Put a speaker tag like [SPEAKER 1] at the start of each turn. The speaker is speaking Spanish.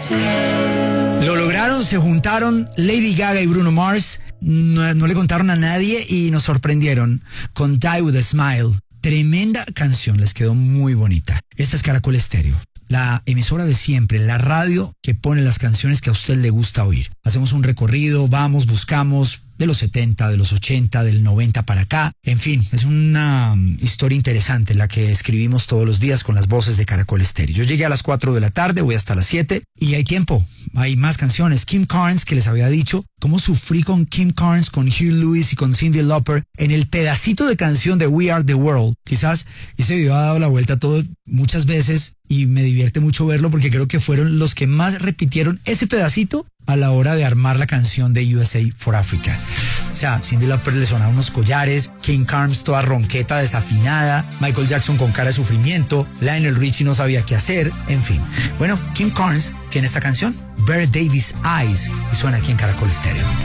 [SPEAKER 1] Lo lograron, se juntaron Lady Gaga y Bruno Mars, no le contaron a nadie y nos sorprendieron con Die With A Smile. Tremenda canción, les quedó muy bonita. Esta es Caracol Estéreo, la emisora de siempre, la radio que pone las canciones que a usted le gusta oír. Hacemos un recorrido, vamos, buscamos de los 70, de los 80, del 90 para acá. En fin, es una historia interesante la que escribimos todos los días con las voces de Caracol Estéreo. Yo llegué a las 4 de la tarde, voy hasta las 7 y hay tiempo, hay más canciones. Kim Carnes, que les había dicho cómo sufrí con Kim Carnes, con Hugh Lewis y con Cyndi Lauper en el pedacito de canción de We Are The World. Quizás ese video ha dado la vuelta a todo muchas veces y me divierte mucho verlo porque creo que fueron los que más repitieron ese pedacito a la hora de armar la canción de USA for Africa. O sea, Cyndi Lauper le sonaba unos collares, Kim Carnes toda ronqueta, desafinada, Michael Jackson con cara de sufrimiento, Lionel Richie no sabía qué hacer, en fin. Bueno, Kim Carnes tiene esta canción, Bear Davis Eyes, y suena aquí en Caracol Estéreo.